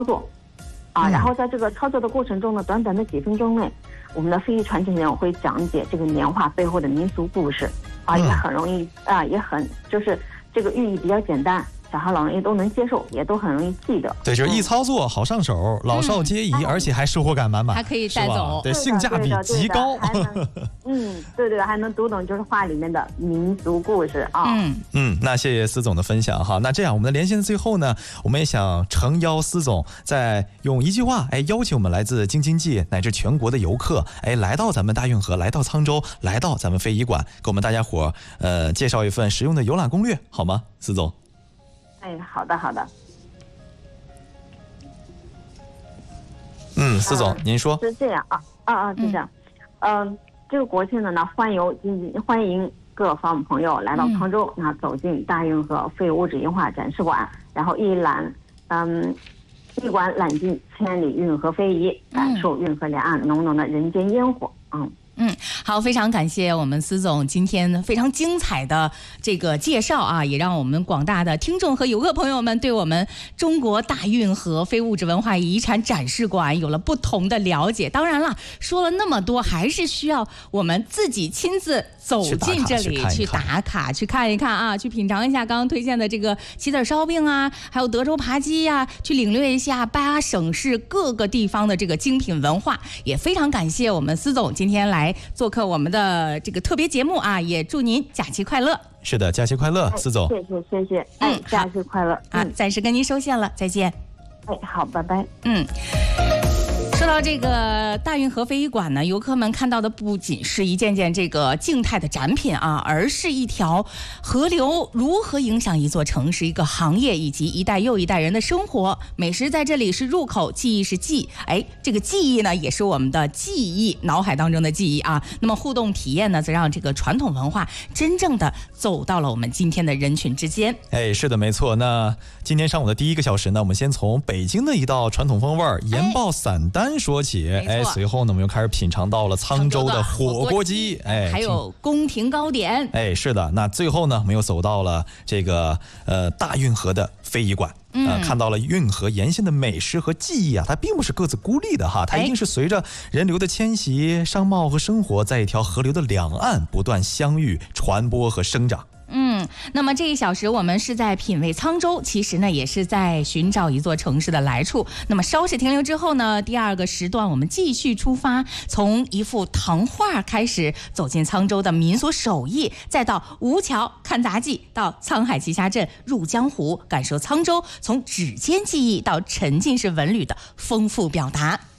作然后在这个操作的过程中呢，短短的几分钟内，我们的非遗传承人会讲解这个年画背后的民俗故事也很容易也很就是这个寓意比较简单，小孩老人也都能接受，也都很容易记得。 对，就是易操作，好上手，老少皆宜，而且还收获感满满， 还可以带走， 对，性价比极高。 对，还能读懂就是画里面的民俗故事那谢谢司总的分享哈。那这样我们的连线的最后呢，我们也想诚邀司总再用一句话邀请我们来自京津冀乃至全国的游客来到咱们大运河，来到沧州，来到咱们非遗馆，给我们大家伙介绍一份实用的游览攻略，好吗，司总？ 好的。 司总您说。 是这样是这样。这个国庆呢，欢迎各方朋友来到沧州，走进大运河非物质文化展示馆，然后一馆揽尽千里运河非遗，感受运河两岸浓浓的人间烟火。 好，非常感谢我们司总今天非常精彩的这个介绍也让我们广大的听众和游客朋友们对我们中国大运河非物质文化遗产展示馆有了不同的了解。当然了，说了那么多，还是需要我们自己亲自走进这里去打卡，去看一看去品尝一下刚刚推荐的这个棋子烧饼还有德州扒鸡去领略一下8省市各个地方的这个精品文化。也非常感谢我们司总今天来做客我们的这个特别节目也祝您假期快乐。 是的，假期快乐，司总。 谢谢。假期快乐。 暂时跟您收线了，再见。 好，拜拜。 说到这个大运河非遗馆呢，游客们看到的不仅是一件件这个静态的展品而是一条河流如何影响一座城市、一个行业以及一代又一代人的生活。美食在这里是入口，记忆是记，这个记忆呢也是我们的记忆，脑海当中的记忆那么互动体验呢，则让这个传统文化真正的走到了我们今天的人群之间。 是的，没错。那今天上午的第1个小时呢，我们先从北京的一道传统风味盐爆散丹说起，随后呢我们又开始品尝到了沧州的火锅鸡， 还有宫廷糕点， 是的。那最后呢我们又走到了这个大运河的非遗馆，看到了运河沿线的美食和记忆它并不是各自孤立的它一定是随着人流的迁徙、商贸和生活，在一条河流的两岸不断相遇、传播和生长。 那么这1小时我们是在品味沧州，其实呢也是在寻找一座城市的来处。那么稍事停留之后呢，第2个时段我们继续出发，从一幅唐画开始，走进沧州的民俗手艺，再到吴桥看杂技，到沧海奇侠镇入江湖，感受沧州从指尖记忆到沉浸式文旅的丰富表达。